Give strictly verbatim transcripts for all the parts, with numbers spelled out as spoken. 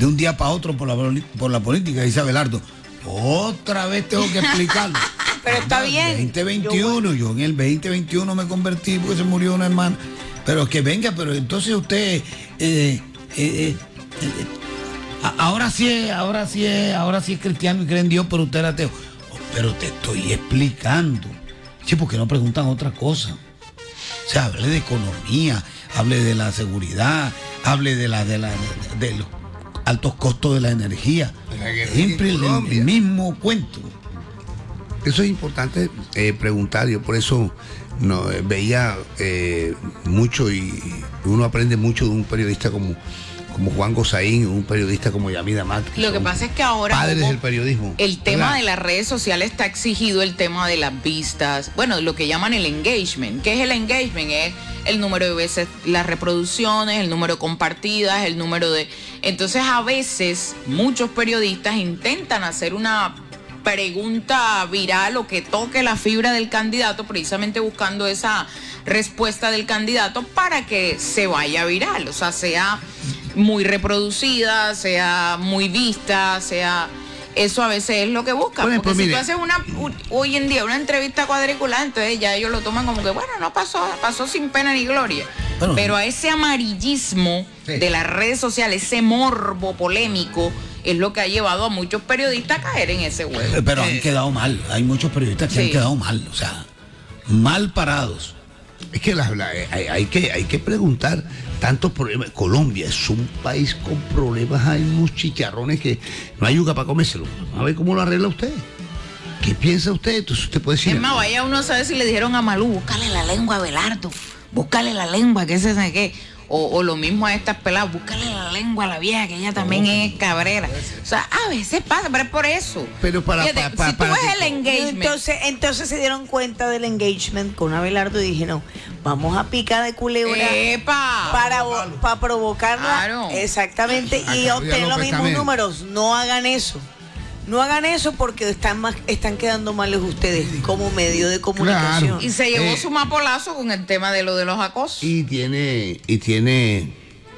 de un día para otro por la, por la política, dice Abelardo. Otra vez tengo que explicarlo. Pero está bien. veinte veintiuno, yo, yo en el veinte veintiuno me convertí porque se murió una hermana. Pero que venga, pero entonces usted, eh, eh, eh, eh, ahora sí es, ahora sí es, ahora sí es cristiano y cree en Dios, pero usted era ateo. Oh, pero te estoy explicando. Sí, porque no preguntan otra cosa. O sea, hable de economía, hable de la seguridad, hable de la, de la, de, de los altos costos de la energía. Siempre el, el mismo cuento. Eso es importante eh, preguntar, yo por eso no, eh, veía eh, mucho y uno aprende mucho de un periodista como, como Juan Gozaín, un periodista como Yamida Mat. Lo que pasa es que ahora padres del periodismo. El tema ¿verdad? de las redes sociales está exigido, el tema de las vistas, bueno, lo que llaman el engagement. ¿Qué es el engagement? Es el número de veces las reproducciones, el número compartidas, el número de... Entonces a veces muchos periodistas intentan hacer una pregunta viral o que toque la fibra del candidato, precisamente buscando esa respuesta del candidato para que se vaya viral, o sea, sea muy reproducida, sea muy vista, sea... Eso a veces es lo que buscan, bueno, porque pues, si mire, tú haces una, hoy en día una entrevista cuadriculada, entonces ya ellos lo toman como que, bueno, no pasó, pasó sin pena ni gloria. Bueno, pero a ese amarillismo sí. de las redes sociales, ese morbo polémico, es lo que ha llevado a muchos periodistas a caer en ese juego. Pero eh. han quedado mal, hay muchos periodistas que sí. han quedado mal, o sea, mal parados. Es que la, la, hay, hay que hay que preguntar tantos problemas. Colombia es un país con problemas, hay unos chicharrones que no hay yuca para comérselo. A ver cómo lo arregla usted. ¿Qué piensa usted? Entonces usted puede decir. Es más, vaya uno a saber si le dijeron a Malú, búscale la lengua a Abelardo, búscale la lengua, que ese sabe qué. O, o lo mismo a estas peladas, búscale la lengua a la vieja, que ella también oh, es cabrera. O sea, a veces pasa, pero es por eso. Pero para, Fíjate, para, para si tú para ves que, el engagement. Entonces, entonces se dieron cuenta del engagement con Abelardo y dijeron, vamos a picar de culebra ¡Epa! para, para provocarla. Claro. Exactamente, a y obtener los mismos también. números. No hagan eso. No hagan eso porque están más, están quedando males ustedes como medio de comunicación. Claro. Y se llevó Eh, su mapolazo con el tema de lo de los acosos. Y tiene, y tiene,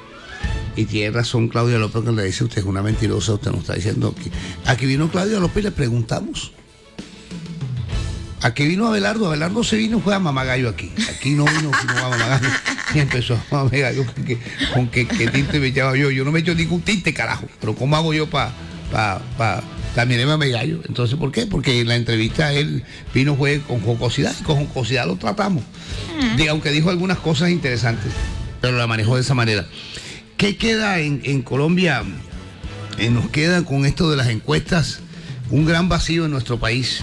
y tiene razón Claudia López cuando le dice usted es una mentirosa, usted nos está diciendo que aquí vino Claudia López y le preguntamos. Aquí vino Abelardo, Abelardo se vino fue a mamagallo aquí. Aquí no vino, no a mamagallo. Y empezó a mamagallo con que, con que, que tinte me echaba yo. Yo no me echo ningún tinte, carajo. Pero ¿cómo hago yo para pa, pa, también es mamagallo? Entonces, ¿por qué? Porque en la entrevista él vino fue con jocosidad y con jocosidad lo tratamos. Uh-huh. De, aunque dijo algunas cosas interesantes, pero la manejó de esa manera. ¿Qué queda en, en Colombia? Eh, nos queda con esto de las encuestas un gran vacío en nuestro país,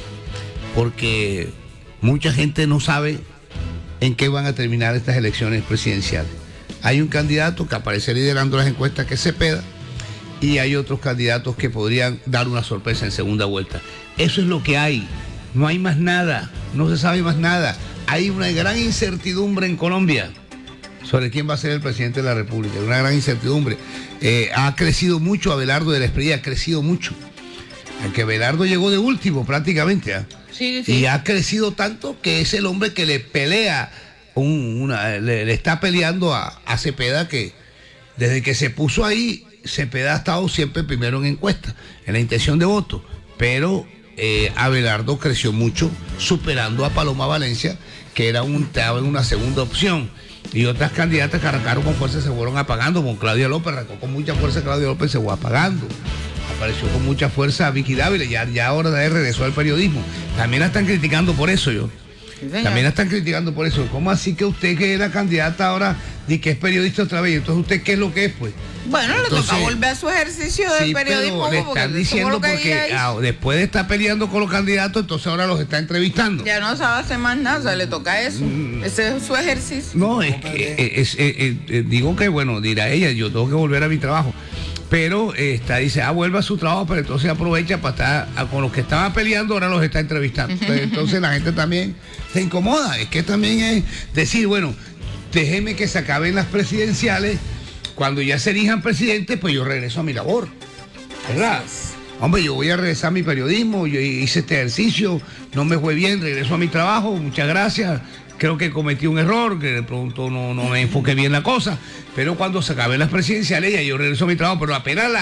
porque mucha gente no sabe en qué van a terminar estas elecciones presidenciales. Hay un candidato que aparece liderando las encuestas, que es Cepeda, y hay otros candidatos que podrían dar una sorpresa en segunda vuelta. Eso es lo que hay, no hay más nada, no se sabe más nada. Hay una gran incertidumbre en Colombia sobre quién va a ser el presidente de la República, una gran incertidumbre. Eh, ha crecido mucho Abelardo de la Espriella, ha crecido mucho. Aunque Abelardo llegó de último prácticamente, ¿eh? Sí, sí. Y ha crecido tanto que es el hombre que le pelea, un, una, le, le está peleando a, a Cepeda, que desde que se puso ahí, Cepeda ha estado siempre primero en encuestas, en la intención de voto, pero eh, Abelardo creció mucho, superando a Paloma Valencia, que era un, estaba en una segunda opción. Y otras candidatas que arrancaron con fuerza se fueron apagando, con Claudia López, arrancó con mucha fuerza, Claudia López se fue apagando. Apareció con mucha fuerza Vicky Dávila, ya, ya ahora de regresó al periodismo. También la están criticando por eso, yo. Sí, También la están criticando por eso. ¿Cómo así que usted, que era candidata ahora, y que es periodista otra vez? Entonces, ¿usted qué es lo que es, pues? Bueno, Entonces, le toca volver a su ejercicio de sí, periodismo. Pero le están diciendo porque ah, después de estar peleando con los candidatos, entonces ahora los está entrevistando. Ya no sabe hacer más nada, o sea, le toca eso. Mm. Ese es su ejercicio. No, es que es, es, es, es, digo que, bueno, dirá ella, yo tengo que volver a mi trabajo. Pero eh, está, dice, ah, vuelva a su trabajo, pero entonces aprovecha para estar a, con los que estaban peleando, ahora los está entrevistando. Entonces, entonces la gente también se incomoda. Es que también es decir, bueno, déjeme que se acaben las presidenciales. Cuando ya se elijan presidentes, pues yo regreso a mi labor, ¿verdad? Hombre, yo voy a regresar a mi periodismo, yo hice este ejercicio, no me fue bien, regreso a mi trabajo, muchas gracias. Creo que cometí un error, que de pronto no, no me enfoqué bien la cosa, pero cuando se acaben las presidenciales, ya yo regreso a mi trabajo, pero apenas la